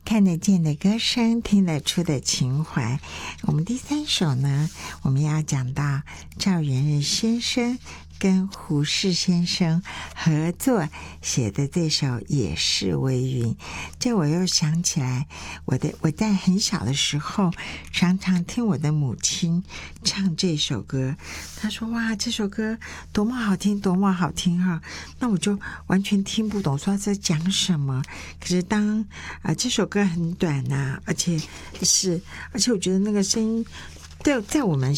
看得见的歌声，听得出的情怀。我们第3首呢，我们要讲到赵元任先生跟胡适先生合作写的这首《也是微云》。这我又想起来，我在很小的时候常常听我的母亲唱这首歌，她说哇，这首歌多么好听，多么好听哈！那我就完全听不懂说在讲什么。可是当这首歌很短啊，而且我觉得那个声音在我们